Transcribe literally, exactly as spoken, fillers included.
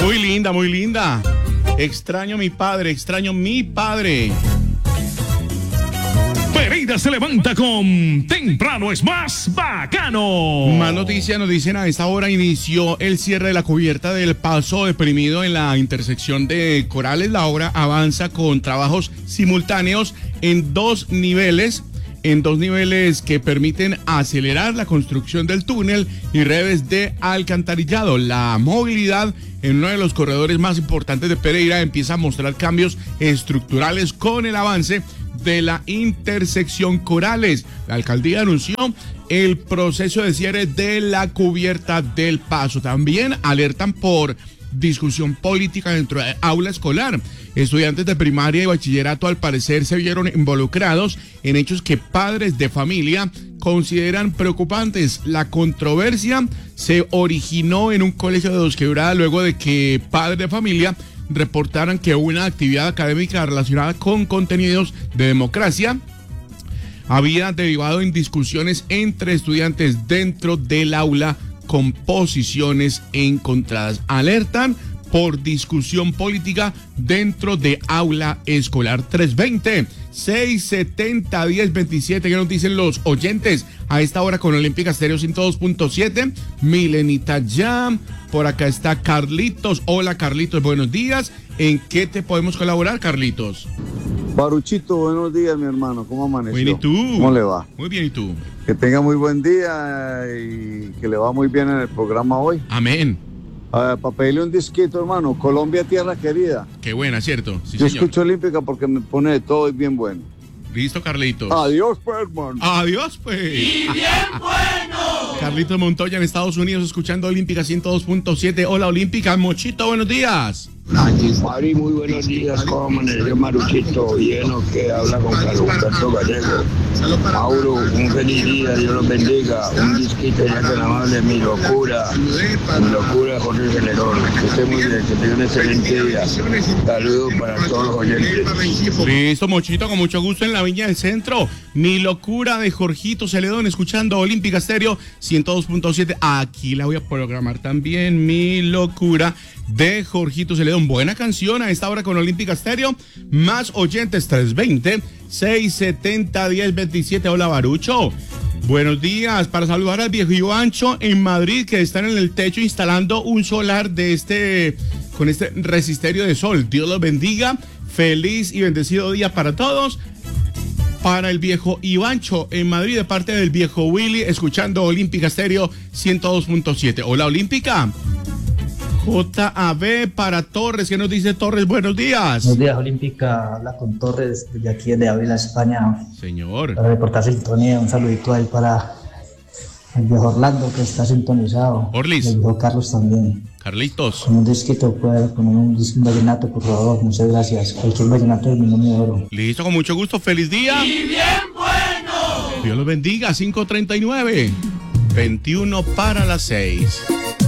Muy linda, muy linda. Extraño a mi padre, extraño a mi padre. Pereira se levanta con Temprano es más bacano. Más noticias nos dicen a esta hora inició el cierre de la cubierta del paso deprimido en la intersección de Corales. La obra avanza con trabajos simultáneos en dos niveles. En dos niveles que permiten acelerar la construcción del túnel y redes de alcantarillado. La movilidad en uno de los corredores más importantes de Pereira empieza a mostrar cambios estructurales con el avance de la intersección Corales. La alcaldía anunció el proceso de cierre de la cubierta del paso. También alertan por discusión política dentro de aula escolar. Estudiantes de primaria y bachillerato al parecer se vieron involucrados en hechos que padres de familia consideran preocupantes. La controversia se originó en un colegio de Dos Quebradas luego de que padres de familia reportaran que una actividad académica relacionada con contenidos de democracia había derivado en discusiones entre estudiantes dentro del aula con posiciones encontradas. Alertan por discusión política dentro de aula escolar. Tres veinte, seis setenta, diez veintisiete. ¿Qué nos dicen los oyentes a esta hora con Olímpica Estéreo ciento dos punto siete? Milenita Jam. Por acá está Carlitos. Hola, Carlitos, buenos días. ¿En qué te podemos colaborar, Carlitos? Baruchito, buenos días, mi hermano. ¿Cómo amaneció? Bien, ¿y tú? ¿Cómo le va? Muy bien, ¿y tú? Que tenga muy buen día y que le va muy bien en el programa hoy. Amén. Uh, para pedirle un disquito, hermano. Colombia, tierra querida. Qué buena, ¿cierto? Sí, Yo señor. escucho Olímpica porque me pone de todo y bien bueno. Listo, Carlitos. Adiós, pues, hermano. Adiós, pues. ¡Y bien bueno! Carlitos Montoya en Estados Unidos escuchando Olímpica ciento dos punto siete. Hola, Olímpica. Mochito, buenos días. Mari, muy buenos días, ¿cómo amaneció Maruchito? Lleno que habla con Carlos Humberto Gallego. Mauro, un feliz día, Dios los bendiga. Un disquito ya que nada más de mi locura. Mi locura, Jorge Celerón. Que esté muy bien, que tenga un excelente día. Saludos para todos los oyentes. Listo, Mochito, con mucho gusto en la Viña del Centro. Mi locura de Jorgito Celedón escuchando Olímpica Estéreo ciento dos punto siete. Aquí la voy a programar también. Mi locura de Jorgito Celedón. Buena canción a esta hora con Olímpica Estéreo. Más oyentes, tres veinte, seis setenta, diez veintisiete. Hola, Barucho. Buenos días. Para saludar al viejo Ivancho en Madrid, que están en el techo instalando un solar de este, con este resisterio de sol. Dios los bendiga. Feliz y bendecido día para todos. Para el viejo Ivancho en Madrid, de parte del viejo Willy, escuchando Olímpica Estéreo ciento dos punto siete. Hola, Olímpica. J A B para Torres. ¿Qué nos dice Torres? Buenos días. Buenos días, Olímpica. Habla con Torres desde aquí, desde Ávila, España. Señor. Para reportar sintonía. Un saludito ahí para el viejo Orlando, que está sintonizado. Orlis. El viejo Carlos también. Carlitos. Con un disquito, puede poner un disco, un vallenato, por favor. Muchas gracias. Cualquier vallenato del Binomio de Oro. Listo, con mucho gusto. Feliz día. ¡Y bien bueno! Dios los bendiga. cinco treinta y nueve. veintiuno para las seis.